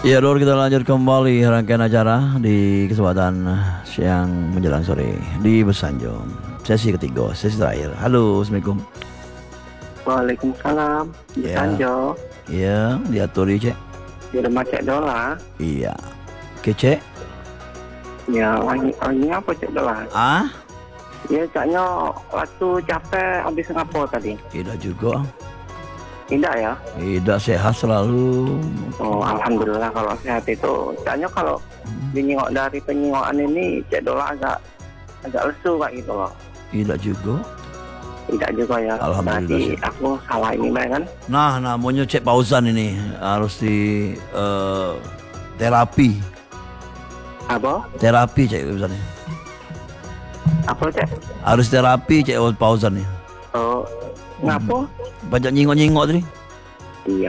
Ya, Lur, kita lanjut kembali rangkaian acara di kesempatan siang menjelang sore di Besanjo. Sesi ketiga, sesi terakhir. Halo, Assalamualaikum. Waalaikumsalam. Ya. Sanjo, Iya, diatur Cek. di rumah Cek Dola. Iya. Kece? Ya, lagi apa Cek Dola? Ah? Ya, Caknya waktu capek habis ngapo tadi? Tidak juga. Tidak ya? Tidak, sehat selalu. Oh, alhamdulillah kalau sehat itu. Caknya kalau dinyingok dari penyingokan ini Cek Dola agak lesu kayak gitu loh. Tidak juga. Tidak juga ya. Alhamdulillah, Berarti Cek. aku salah ini kan? Nah, namanya Cek Pausan ini harus di terapi. Apa? Terapi Cek Pausan. Apa Cek? Harus terapi Cek Pausan nih. Oh, ngapo? Banyak nyingok-nyingok tadi. Iya.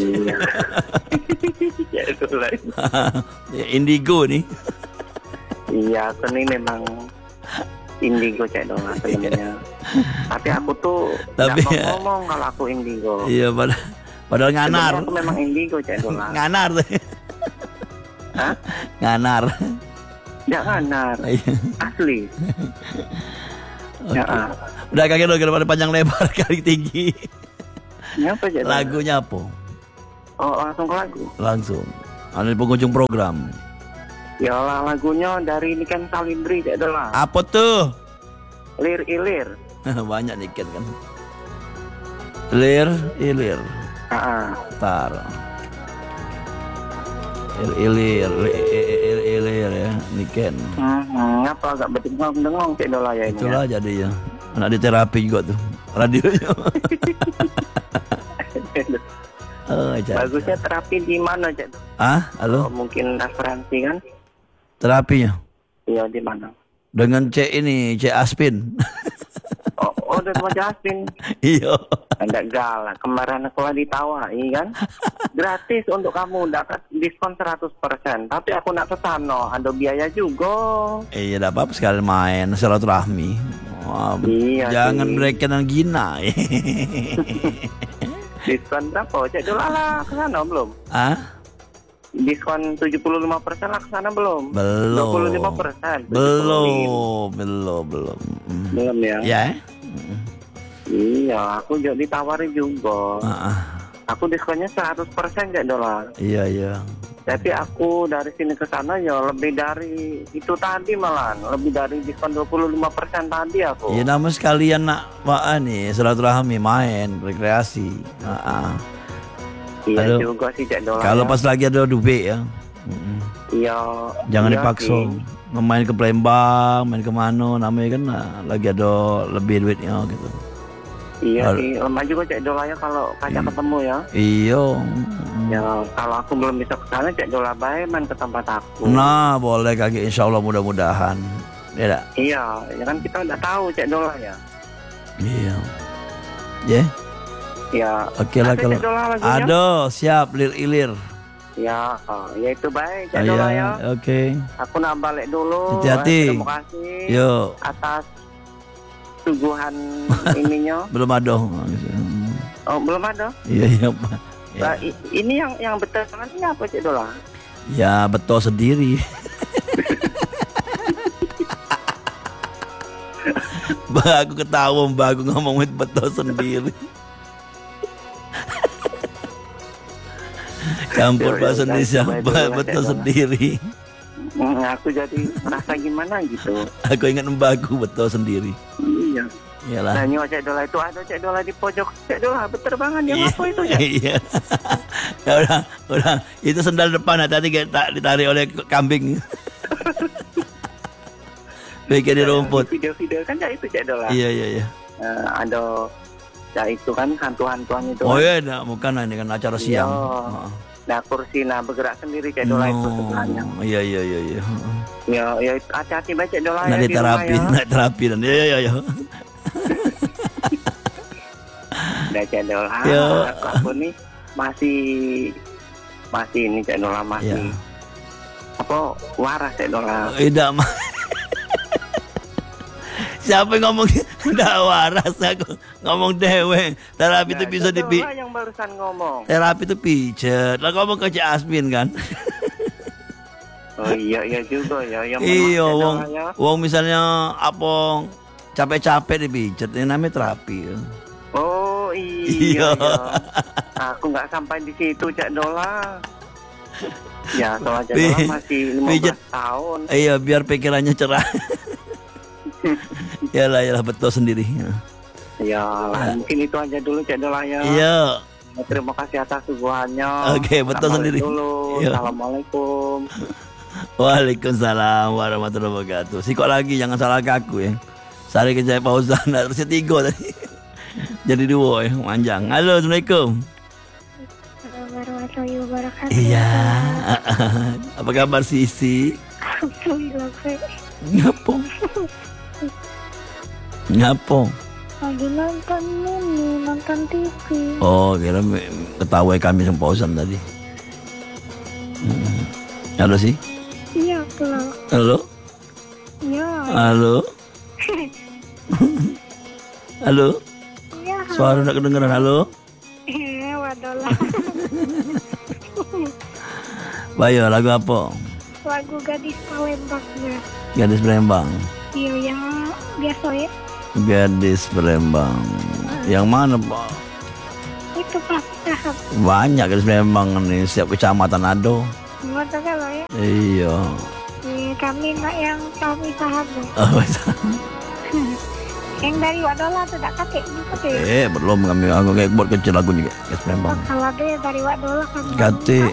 Cek Dola. Ya, indigo nih. Iya, ini memang indigo Cek Dola sebenarnya. Tapi aku tuh Tapi nggak ya, mau ngomong kalau aku indigo. Iya, padahal nganar. Sebenarnya aku memang indigo Cek Dola. Nganar tuh. Hah? Nganar. Nggak nganar. Iya. Asli. Ya, Udah kaget loh daripada panjang lebar kali tinggi. ini apa Cek Dola? Lagunya apa? Oh, langsung ke lagu. Langsung. Ada di penghujung program. Ya lah, lagunya dari Niken Salindri Cek Dola. Apa tuh? Lir ilir. Banyak nih kan. Ilir. Ah, Tar. Ilir ya, Niken. Ngapa agak berdengong Cek Dola ya ini? Itulah jadi ya. Anak di terapi juga tuh. Radionya. Oh, Bagusnya terapi di mana Cek Dola? Ah, halo? Oh, mungkin referensi kan? Terapinya Iya, di mana? dengan C ini, C Aspin. Oh, udah sama Justin. Iya. Anda galak. Kemarin aku lagi ditawari kan. Gratis untuk kamu dapat diskon 100%. Tapi aku nak kesana, ada biaya juga. Iya, enggak apa-apa sekalian main silaturahmi. Wah, Iya jangan sih. mereka yang gina. Diskon berapa? Cek dulu lah kesana belum? Ah? Diskon 75% lah kesana belum? Belum. 25%. Belum. Belum ya? Ya. Iya, aku juga ditawari juga. Ah. Aku diskonnya 100% Cek Dola. Iya. Tapi aku dari sini ke sana ya lebih dari itu tadi malahan. Lebih dari diskon 25% tadi aku. Iya, nama sekalian nak nih silaturahmi, main, rekreasi. Iya Aduh. juga sih Cek Dola. Kalau ya. pas lagi ada duit ya. Iya. Jangan iya dipaksa. sih. Main ke Palembang, main kemana, namanya kan lagi ada lebih duitnya gitu. Iya sih, lemah juga Cek Dola ya kalau kaca ketemu ya. Iya. Ya kalau aku belum bisa ke sana Cek Dola bae main ke tempat aku. Nah, boleh kaki, insya Allah mudah-mudahan. Ya tak? Iya, ya kan kita udah tahu Cek Dola ya. Iya. Ya. Ya. Oke lah ada kalau Cek Dola lagunya? ada, siap ilir. Ya, ya itu baik Cek Dola ya. Oke. Aku nak balik dulu. Hati-hati. Terima kasih Yuk. atas suguhan ininya. Belum ada. Oh, belum ada. Iya, Pak. Ya. Nah, ini yang betul banget ini apa Cek Dola? Ya, betul sendiri. Bah, aku ketawa, Mbak, aku ngomongin betul sendiri. Campur bahasa Indonesia, betul sendiri. Aku jadi merasa gimana gitu. Aku ingat Mbak aku betul sendiri. Iya. Iyalah. Nah, nyawa Cek Dola itu ada Cek Dola di pojok. Cek Dola betul banget yang apa itu ya? Iya. Ya udah. Itu sendal depan tadi tak ditarik oleh kambing. Bikin di rumput. Video-video kan ya itu Cek Dola. Iya. Ada ya itu kan hantu-hantuan itu. Oh kan. iya, bukan ini kan acara Iya. siang. Nah, kursi bergerak sendiri Cek Dola itu sebelahnya. Iya. Ya hati-hati baca Cek Dola Nah, ya di terapi, rumah ya. naik terapi dan iya. Nah, Cek Dola. Yo. Aku nih masih ini Cek Dola masih Ya. apa waras Cek Dola. Tidak mah. Siapa yang ngomong nggak waras aku ngomong dewe. Terapi itu bisa Itulah yang barusan ngomong. Terapi itu pijet. Lah ngomong ke Cik Asmin kan. Oh iya juga ya. Yang Iya, memang ya. wong misalnya apa capek-capek dipijet, ini namanya terapi. Oh iya. Aku nggak sampai di situ Cak Dola. Ya soal Cak Dola masih 15 tahun. Iya, biar pikirannya cerah. Yalah betul sendiri. Ya lah, mungkin itu aja dulu Cak Dola ya. Iya. Terima kasih atas suguhannya. Oke, betul sendiri. Dulu. Iya. Assalamualaikum. Waalaikumsalam warahmatullahi wabarakatuh. Sikok lagi, jangan salah aku ya. Sari ke Jaya Fauzan, harusnya 3 tadi. Jadi 2 ya, panjang. Halo, Assalamualaikum. Warahmatullahi wabarakatuh. Iya. Apa kabar Sisi? Alhamdulillah, Fe. Ngapo? Lagi nonton TV. Oh, kira ketawa kami sama Fauzan tadi. Halo sih? Iya, pulang. Halo? Iya. Halo? Halo? Iya. Suara enggak kedengeran. Halo? Wadola. Bayo, lagu apa? Lagu Gadis Palembang ya. Gadis Palembang. Iya, yang biasa ya. Gadis Palembang. Yang mana, Pak? Itu Pak Sahab. Banyak Gadis Palembang nih, setiap kecamatan ada. Gimana kalau ya? Iya. Kami nak yang kami Sahab. Oh, Yang dari Wadola tuh tak kakek juga deh. belum kami aku kayak buat kecil lagu juga Gadis Palembang. Kalau deh dari Wadola kan. Kate,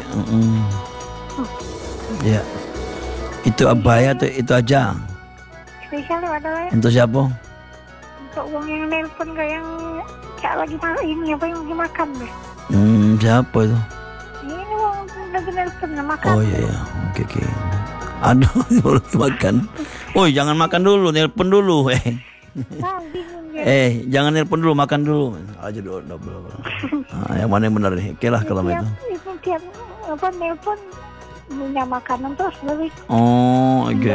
ya. Itu abaya tuh itu aja. Spesial Wadola ya. Untuk siapa? Untuk uang yang nelpon ke yang cak lagi ini apa yang lagi makan deh. Siapa itu? Ini uang lagi nelpon makan. Oh iya. Oke. Aduh, lagi makan. Woi, jangan makan dulu, nelpon dulu. Nah, bingung ya. Jangan nelpon dulu, makan dulu. Aja double. Yang mana yang benar nih? Oke lah kalau itu. Itu tiap apa nelpon punya makanan terus lebih. Oh, oke.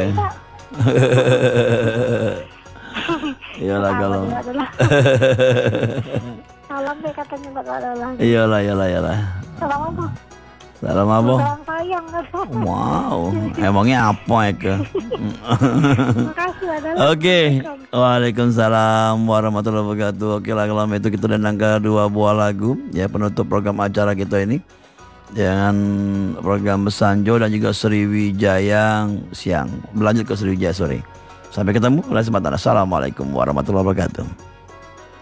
Iyalah kalau. Salam deh katanya buat Wadola. Iyalah. Salam apa? Salam apa? Salam sayang kan. Wow, emangnya apa ya ke? Makasih Wadola. Oke, waalaikumsalam warahmatullahi wabarakatuh. Oke lah kalau itu kita undang ke 2 buah lagu ya penutup program acara kita ini dengan program Besanjo dan juga Sriwijaya siang. Berlanjut ke Sriwijaya sore. Sampai ketemu lain kesempatan. Assalamualaikum warahmatullahi wabarakatuh.